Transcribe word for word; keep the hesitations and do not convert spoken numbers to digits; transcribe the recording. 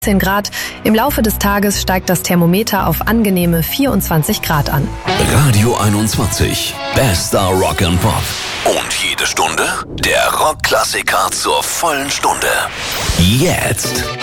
zehn Grad. Im Laufe des Tages steigt das Thermometer auf angenehme vierundzwanzig Grad an. Radio einundzwanzig, bester Rock and Pop. Und jede Stunde der Rockklassiker zur vollen Stunde. Jetzt.